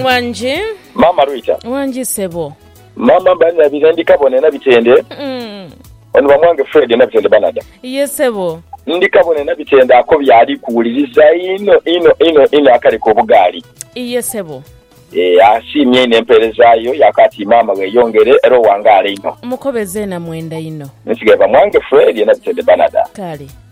Wanje Mama Rita Wanje sebo Mama bana bizendi kabone na bitende Ono bamwange Fred na bitende banada Yesebo Ndikabone na bitende ako byali kuwuliriza ino akali ko bugali Yesebo ashimye nemperezayo yakati mama we yongere ero wangale ino mukobeze na mwenda ino nsigaye bamwange Fred na bitende banada kale